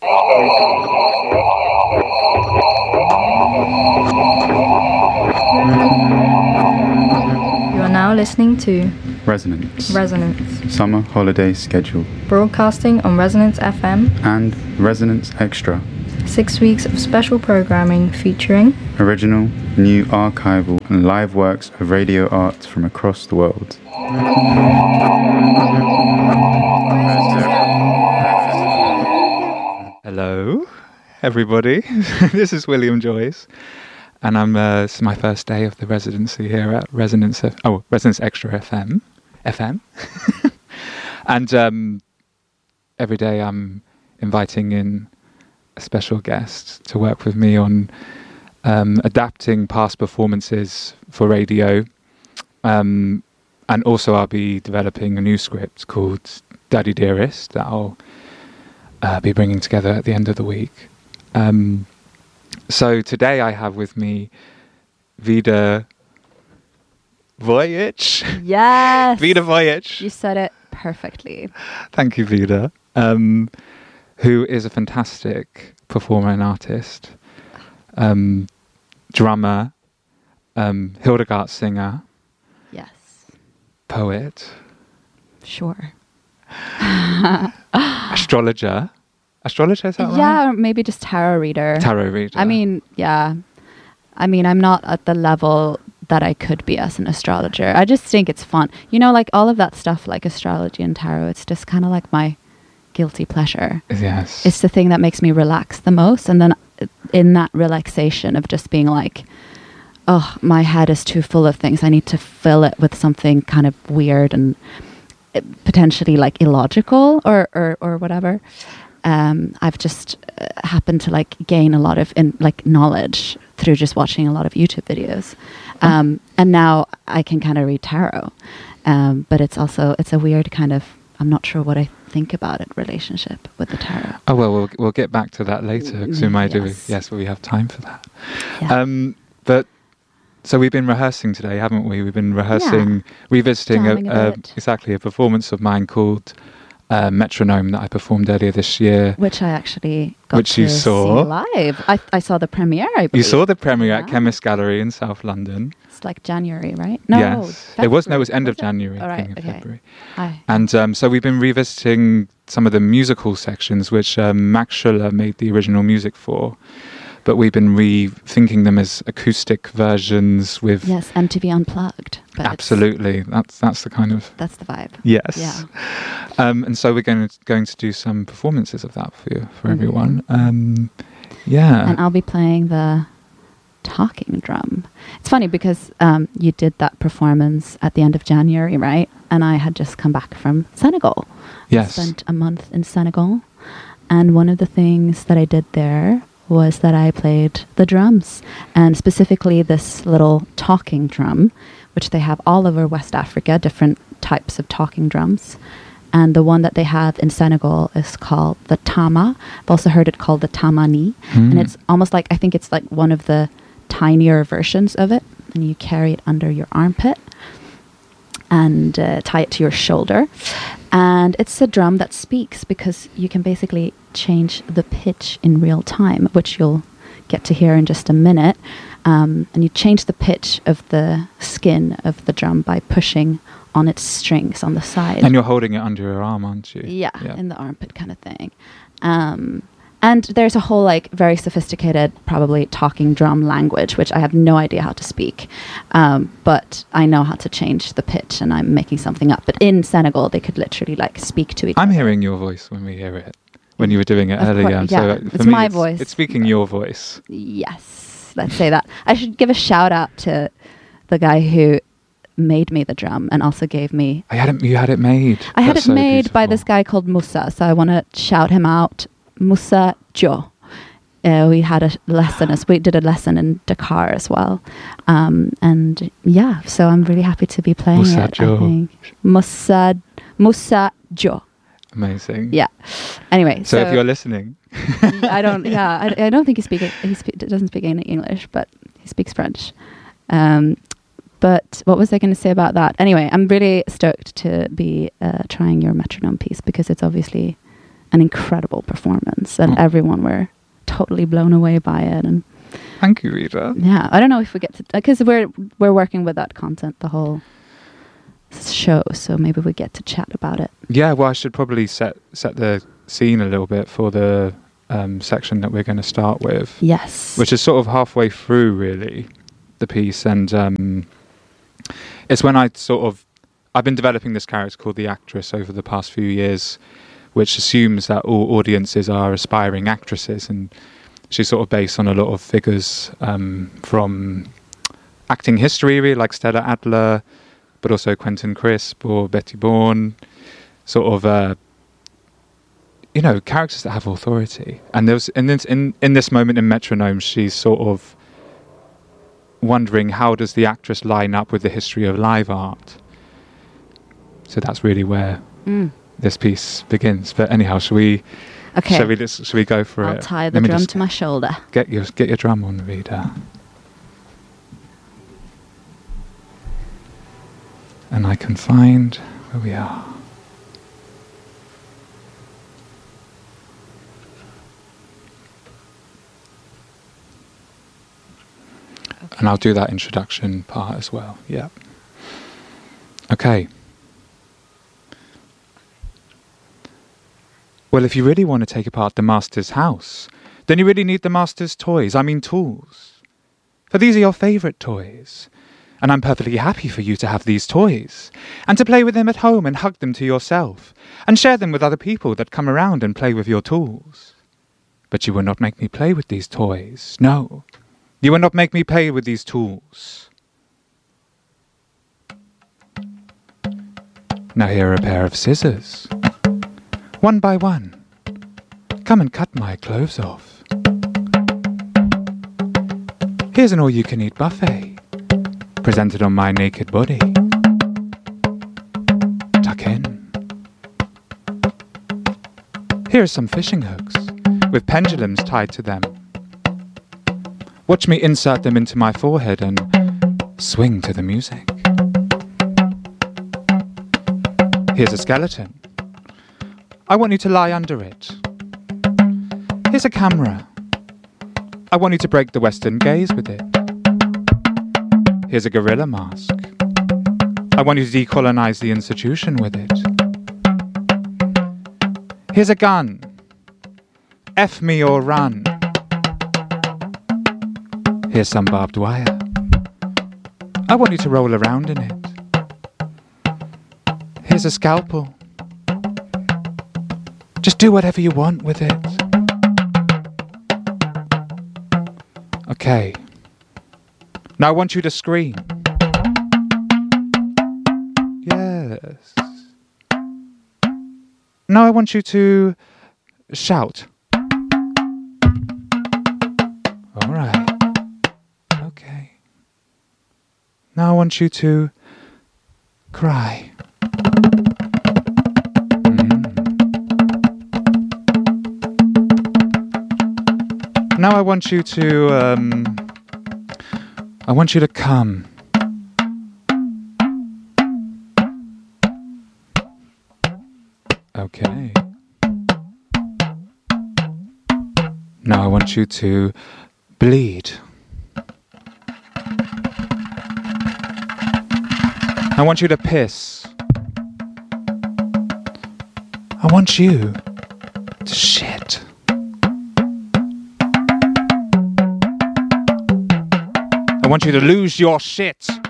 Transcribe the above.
You are now listening to Resonance. Resonance, Summer Holiday Schedule. broadcasting on Resonance FM. And Resonance Extra. 6 weeks of special programming featuring Original, new archival and live works of radio art from across the world. Hello, everybody. This is William Joyce, and it's my first day of the residency here at Resonance Extra FM. And every day I'm inviting in a special guest to work with me on adapting past performances for radio. And also I'll be developing a new script called Daddy Dearest that I'll be bringing together at the end of the week. So today I have with me Vida Vojic. Yes. Vida Vojic. You said it perfectly. Thank you, Vida. Who is a fantastic performer and artist, drummer, Hildegard singer, Yes. poet, Sure. astrologer. Astrologer, is that right? Yeah, or maybe just tarot reader. Tarot reader. I mean, yeah. I mean, I'm not at the level that I could be as an astrologer. I just think it's fun. You know, like all of that stuff, like astrology and tarot, it's just kind of like my guilty pleasure. Yes. It's the thing that makes me relax the most. And then in that relaxation of just being like, oh, my head is too full of things. I need to fill it with something kind of weird and potentially like illogical or whatever. I've just happened to like gain a lot of knowledge through just watching a lot of YouTube videos. And now I can kind of read tarot. But it's a weird kind of, I'm not sure what I think about it, relationship with the tarot. Oh, well, we'll get back to that later because we might do. Yes. Yes, we have time for that. Yeah. But so we've been rehearsing today, haven't we? We've been rehearsing, revisiting Jamming a bit. a performance of mine called Metronome that I performed earlier this year. Which I actually got Which to you saw. see live. I saw the premiere, I believe. You saw the premiere at Yeah. Chemist Gallery in South London. It's like January, right? No. Yes. It was end of Was it? January, All right, beginning of okay. February. Aye. And so we've been revisiting some of the musical sections, which Max Schuller made the original music for. But we've been rethinking them as acoustic versions with... Yes, MTV Unplugged. But Absolutely. That's the kind of... That's the vibe. Yes. Yeah. And so we're going to do some performances of that for Mm-hmm. everyone. Yeah. And I'll be playing the talking drum. It's funny because you did that performance at the end of January, right? And I had just come back from Senegal. Yes. I spent a month in Senegal. And one of the things that I did there was that I played the drums, and specifically this little talking drum, which they have all over West Africa, different types of talking drums. And the one that they have in Senegal is called the tama. I've also heard it called the tamani. And it's almost like, I think it's like one of the tinier versions of it. And you carry it under your armpit and tie it to your shoulder. And it's a drum that speaks because you can basically change the pitch in real time, which you'll get to hear in just a minute. And you change the pitch of the skin of the drum by pushing on its strings on the side. And you're holding it under your arm, aren't you? Yeah, in the armpit kind of thing. And there's a whole like very sophisticated, probably talking drum language, which I have no idea how to speak. But I know how to change the pitch, and I'm making something up. But in Senegal, they could literally like speak to each other. I'm hearing your voice when we hear it, when you were doing it Of earlier. course, yeah. So It's for me, my voice. It's speaking your voice. Yes, let's say that. I should give a shout out to the guy who made me the drum and also gave me... You had it made. I had That's it so made by beautiful. this guy called Musa, so I want to shout him out. Musa Jo. We had a lesson, we did a lesson in Dakar as well. And yeah, so I'm really happy to be playing Musa it, Jo. I think. Musa Jo. Amazing. Yeah. Anyway, So if you're listening, I don't think he doesn't speak any English, but he speaks French. But what was I going to say about that? Anyway, I'm really stoked to be trying your metronome piece because it's obviously an incredible performance, and everyone were totally blown away by it. And thank you, Rita. yeah, I don't know if we get to, because we're working with that content the whole show, so maybe we get to chat about it. Yeah, well, I should probably set the scene a little bit for the section that we're going to start with. Yes. Which is sort of halfway through, really, the piece. And it's when I've been developing this character called the Actress over the past few years, which assumes that all audiences are aspiring actresses. And she's sort of based on a lot of figures from acting history, really, like Stella Adler, but also Quentin Crisp or Betty Bourne, sort of, characters that have authority. And there was in this moment in Metronome, she's sort of wondering, how does the actress line up with the history of live art? So that's really where this piece begins. But anyhow, shall we go for it? I'll tie the drum to my shoulder. Get your drum on, Rita. And I can find where we are. Okay. And I'll do that introduction part as well. Yeah. Okay. Well, if you really want to take apart the master's house, then you really need the master's toys. I mean tools. For these are your favourite toys. And I'm perfectly happy for you to have these toys, and to play with them at home and hug them to yourself, and share them with other people that come around and play with your tools. But you will not make me play with these toys. No, you will not make me play with these tools. Now here are a pair of scissors. One by one. Come and cut my clothes off. Here's an all-you-can-eat buffet, presented on my naked body. Tuck in. Here are some fishing hooks, with pendulums tied to them. Watch me insert them into my forehead and swing to the music. Here's a skeleton. I want you to lie under it. Here's a camera. I want you to break the Western gaze with it. Here's a gorilla mask. I want you to decolonize the institution with it. Here's a gun. F me or run. Here's some barbed wire. I want you to roll around in it. Here's a scalpel. Just do whatever you want with it. Okay. Now I want you to scream. Yes. Now I want you to shout. All right. Okay. Now I want you to cry. Now I want you to come. Okay. Now I want you to bleed. I want you to piss. I want you to shit. I want you to lose your shit.